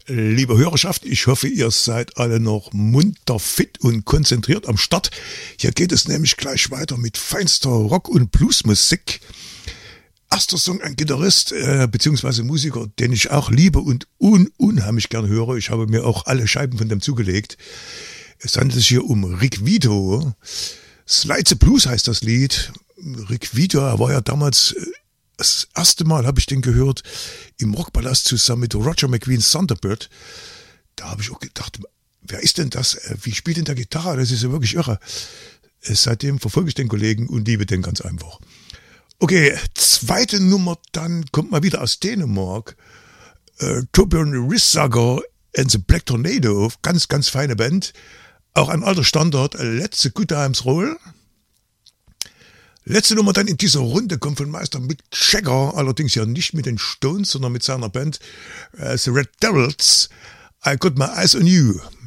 liebe Hörerschaft, ich hoffe, ihr seid alle noch munter, fit und konzentriert am Start. Hier geht es nämlich gleich weiter mit feinster Rock- und Bluesmusik. Erster Song, ein Gitarrist bzw. Musiker, den ich auch liebe und unheimlich gern höre. Ich habe mir auch alle Scheiben von dem zugelegt. Es handelt sich hier um Rick Vito. Slide the Blues heißt das Lied. Rick Vito, er war ja damals... Das erste Mal habe ich den gehört im Rockpalast zusammen mit Roger McGuinn's Thunderbird. Da habe ich auch gedacht, wer ist denn das? Wie spielt denn der Gitarre? Das ist ja wirklich irre. Seitdem verfolge ich den Kollegen und liebe den ganz einfach. Okay, zweite Nummer, dann kommt mal wieder aus Dänemark. Torbjörn Rissager and the Black Tornado, ganz, ganz feine Band. Auch ein alter Standard, Let's the Good Times Roll. Letzte Nummer dann in dieser Runde kommt von Meister Mick Jagger, allerdings ja nicht mit den Stones, sondern mit seiner Band The Red Devils. I Got My Eyes on You.